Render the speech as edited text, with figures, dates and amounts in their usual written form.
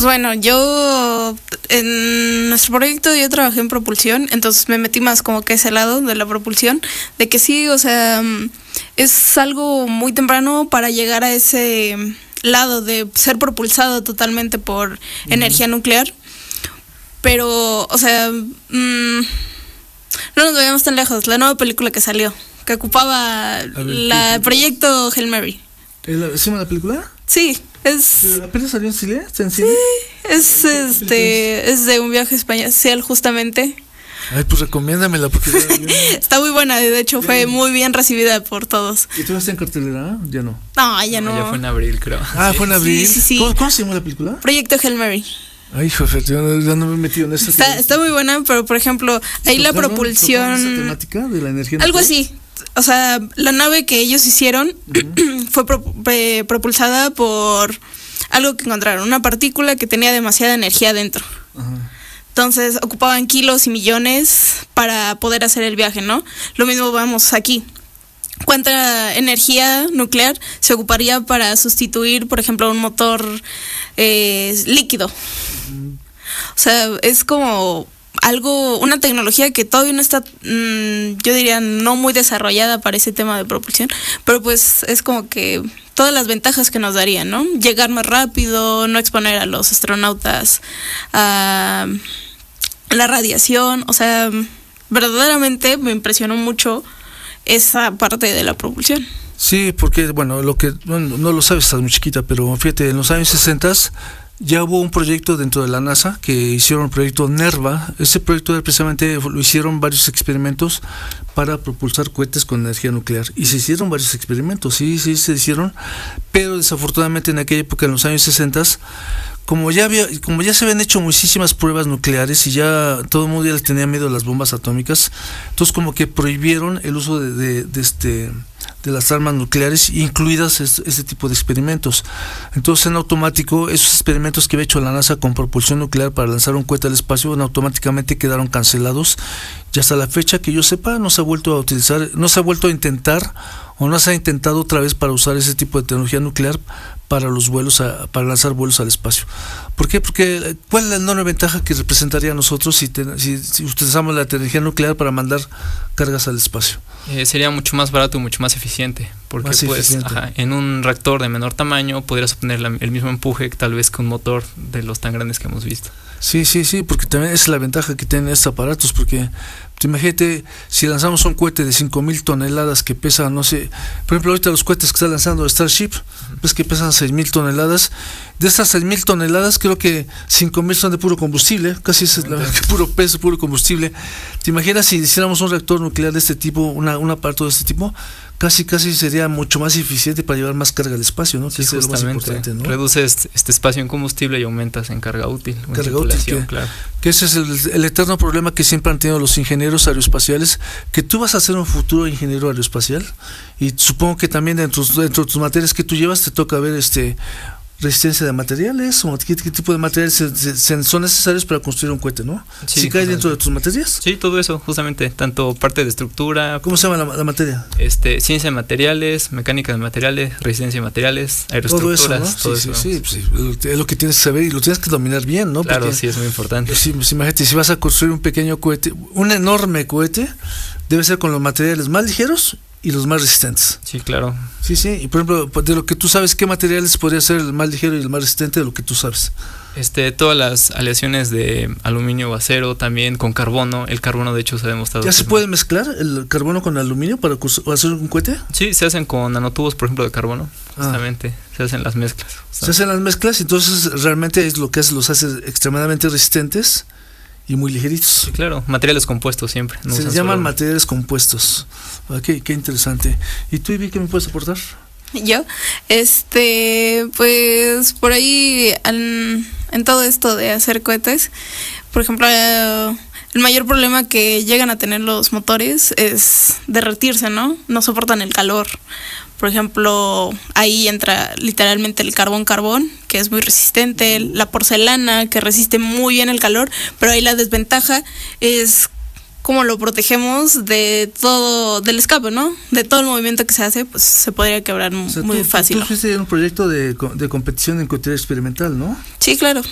Pues bueno, yo en nuestro proyecto yo trabajé en propulsión, entonces me metí más como que ese lado de la propulsión, de que sí, o sea, es algo muy temprano para llegar a ese lado de ser propulsado totalmente por energía nuclear, pero, o sea, no nos vayamos tan lejos, la nueva película que salió, que ocupaba el proyecto Hail Mary. ¿Es una película? Sí, ¿Apenas salió en cine? Sí, es de un viaje espacial justamente. Ay, pues recomiéndamela porque está muy buena, de hecho fue muy bien recibida por todos. ¿Y tú estás en cartelera? Ya no. No, ya no. Ya fue en abril, creo. Fue en abril. Sí. ¿Cómo se llama la película? Proyecto Hail Mary. Ay, jefe, yo no me he metido en eso. Está muy buena, pero por ejemplo, ahí la propulsión. ¿Esa temática de la energía? Algo así. O sea, la nave que ellos hicieron fue propulsada por algo que encontraron, una partícula que tenía demasiada energía dentro. Ajá. Entonces ocupaban kilos y millones para poder hacer el viaje, ¿no? Lo mismo vamos aquí. ¿Cuánta energía nuclear se ocuparía para sustituir, por ejemplo, un motor líquido? O sea, es como una tecnología que todavía no está, yo diría, no muy desarrollada para ese tema de propulsión, pero pues es como que todas las ventajas que nos darían, ¿no? Llegar más rápido, no exponer a los astronautas a la radiación, o sea, verdaderamente me impresionó mucho esa parte de la propulsión. Sí, porque, bueno, no lo sabes, estás muy chiquita, pero fíjate, en los años 60 ya hubo un proyecto dentro de la NASA que hicieron el proyecto NERVA. Ese proyecto precisamente lo hicieron varios experimentos para propulsar cohetes con energía nuclear. Y se hicieron varios experimentos, sí se hicieron, pero desafortunadamente en aquella época, en los años 60, como ya se habían hecho muchísimas pruebas nucleares y ya todo el mundo ya les tenía miedo a las bombas atómicas, entonces como que prohibieron el uso de las armas nucleares, incluidas este tipo de experimentos. Entonces en automático esos experimentos que había hecho la NASA con propulsión nuclear para lanzar un cohete al espacio automáticamente quedaron cancelados, y hasta la fecha que yo sepa no se ha vuelto a utilizar, no se ha vuelto a intentar, o no se ha intentado otra vez para usar ese tipo de tecnología nuclear para los vuelos, para lanzar vuelos al espacio. ¿Por qué? Porque ¿cuál es la enorme ventaja que representaría a nosotros si utilizamos la tecnología nuclear para mandar cargas al espacio? Sería mucho más barato y mucho más eficiente, porque en un reactor de menor tamaño podrías obtener el mismo empuje tal vez que un motor de los tan grandes que hemos visto. Sí, porque también es la ventaja que tienen estos aparatos, porque imagínate, si lanzamos un cohete de 5,000 toneladas que pesa, no sé, por ejemplo ahorita los cohetes que está lanzando Starship, pues que pesan 6,000 toneladas, de estas 6,000 toneladas creo que 5,000 son de puro combustible, casi es puro peso, puro combustible. ¿Te imaginas si hiciéramos un reactor nuclear de este tipo, un aparato de este tipo? Casi sería mucho más eficiente para llevar más carga al espacio, ¿no? Sí, que es lo más importante, ¿no? Reduces este espacio en combustible y aumentas en carga útil. Claro. Que ese es el eterno problema que siempre han tenido los ingenieros aeroespaciales, que tú vas a ser un futuro ingeniero aeroespacial, y supongo que también dentro de tus materias que tú llevas te toca ver resistencia de materiales, o qué tipo de materiales son necesarios para construir un cohete, ¿no? Sí, cae dentro de tus materias. Sí, todo eso, justamente, tanto parte de estructura. ¿Cómo se llama la materia? Ciencia de materiales, mecánica de materiales, resistencia de materiales, aeroestructuras, todo eso, ¿no? Sí, es lo que tienes que saber y lo tienes que dominar bien, ¿no? Claro, porque, sí, es muy importante. Pues imagínate, si vas a construir un pequeño cohete, un enorme cohete, debe ser con los materiales más ligeros y los más resistentes. Sí, claro. Sí, y por ejemplo, de lo que tú sabes, ¿qué materiales podría ser el más ligero y el más resistente de lo que tú sabes? Todas las aleaciones de aluminio o acero, también con carbono. El carbono, de hecho, se ha demostrado. ¿Ya se puede mezclar el carbono con aluminio para hacer un cohete? Sí, se hacen con nanotubos, por ejemplo, de carbono. Justamente, se hacen las mezclas. Se hacen las mezclas, entonces realmente es lo que los hace extremadamente resistentes y muy ligeritos. Sí, claro, materiales compuestos siempre. Se les llaman materiales compuestos. Qué interesante. ¿Y tú, Ivy, qué me puedes aportar? Yo, pues por ahí en todo esto de hacer cohetes, por ejemplo, el mayor problema que llegan a tener los motores es derretirse, ¿no? No soportan el calor. Por ejemplo, ahí entra literalmente el carbón, que es muy resistente, la porcelana, que resiste muy bien el calor, pero ahí la desventaja es cómo lo protegemos de todo, del escape, ¿no? De todo el movimiento que se hace, pues se podría quebrar muy fácil. Tú fuiste en un proyecto de competición en cohetería experimental, ¿no? Sí, claro.